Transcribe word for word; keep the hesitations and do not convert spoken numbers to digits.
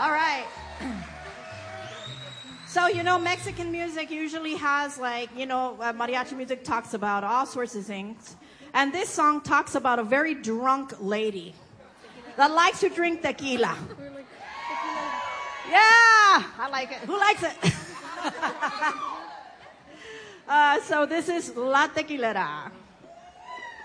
All right. So, you know, Mexican music usually has, like, you know, uh, mariachi music talks about all sorts of things. And this song talks about a very drunk lady that likes to drink tequila. Yeah, I like it. Who likes it? uh, so this is La Tequilera.